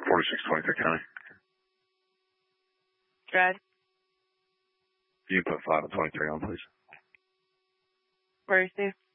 4623 County. Dread. You can put 5 and 23 on, please. Where is Steve?